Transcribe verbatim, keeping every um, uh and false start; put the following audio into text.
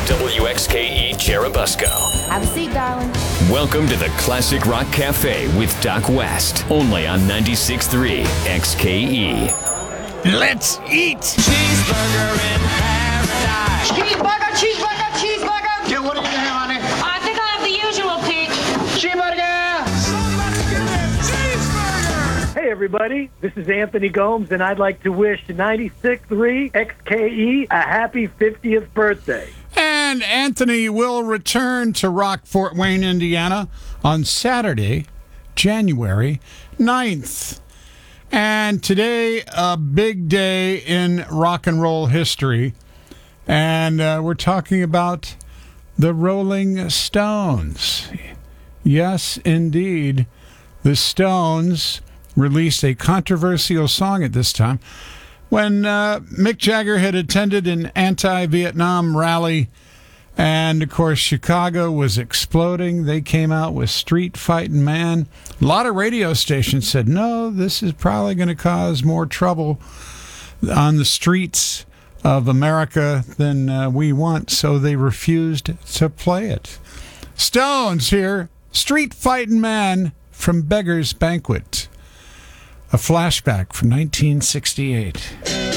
W X K E Cherubusco. Have a seat, darling. Welcome to the Classic Rock Cafe with Doc West, only on ninety-six point three X K E. Let's eat! Cheeseburger in paradise. Cheeseburger, cheeseburger, cheeseburger. Yeah, what do you have on it? I think I have the usual, Pete. Cheeseburger. Somebody get a cheeseburger! Hey everybody, this is Anthony Gomes, and I'd like to wish ninety-six point three X K E a happy fiftieth birthday. And Anthony will return to Rock Fort Wayne, Indiana on Saturday, January ninth. And today, a big day in rock and roll history. And uh, we're talking about the Rolling Stones. Yes, indeed. The Stones released a controversial song at this time. When uh, Mick Jagger had attended an anti-Vietnam rally, and, of course, Chicago was exploding, they came out with Street Fightin' Man. A lot of radio stations said, no, this is probably going to cause more trouble on the streets of America than uh, we want, so they refused to play it. Stones here, Street Fightin' Man from Beggar's Banquet. A flashback from nineteen sixty-eight.